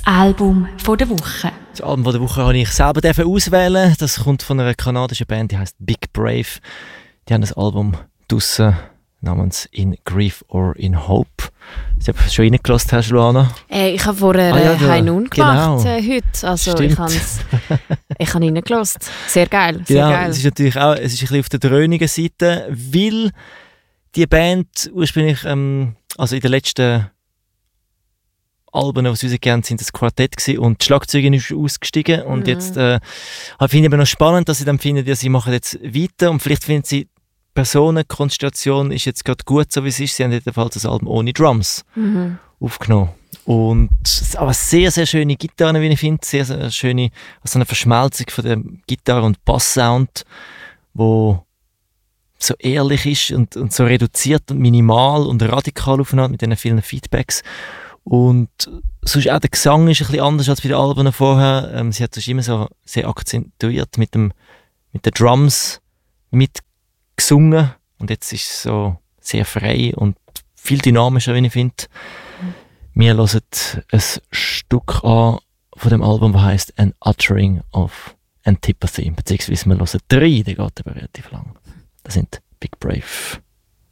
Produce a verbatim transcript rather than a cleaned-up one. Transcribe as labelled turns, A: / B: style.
A: Album von der Woche.
B: Das Album von der Woche habe ich selber auswählen. Das kommt von einer kanadischen Band, die heißt Big Brave. Die haben das Album draussen namens In Grief or in Hope. Ich habe schon reingelassen, hast, Luana?
C: Äh, ich habe vorher
B: ah, ja,
C: äh, High Noon gemacht
B: genau.
C: äh, heute. Also
B: Stimmt.
C: ich habe ich habe reingelassen. Sehr geil, sehr
B: genau,
C: geil.
B: es ist natürlich auch, es ist ein bisschen auf der dröhnigen Seite, weil die Band ursprünglich, ähm, also in den letzten Alben, die sie rausgegeben sind, das Quartett gewesen und die Schlagzeugin ist ausgestiegen und
C: Mhm.
B: jetzt äh, finde ich aber noch spannend, dass sie dann finden, ja, sie machen jetzt weiter und vielleicht finden sie, die Personenkonstellation ist jetzt gerade gut, so wie es ist. Sie haben jedenfalls das Album ohne Drums
C: Mhm.
B: aufgenommen. Und aber sehr, sehr schöne Gitarren, wie ich finde. Sehr, sehr schöne, also eine Verschmelzung von der Gitarre- und Basssound, wo so ehrlich ist und, und so reduziert und minimal und radikal aufeinander mit diesen vielen Feedbacks. Und sonst auch der Gesang ist ein bisschen anders als bei den Alben vorher. Ähm, sie hat sonst immer so sehr akzentuiert mit, dem, mit den Drums mitgesungen. Und jetzt ist es so sehr frei und viel dynamischer, wie ich finde. Wir hören ein Stück an von dem Album, das heisst An Uttering of Antipathy. Beziehungsweise wir hören drei, der geht aber relativ lang. Das sind Big Brave.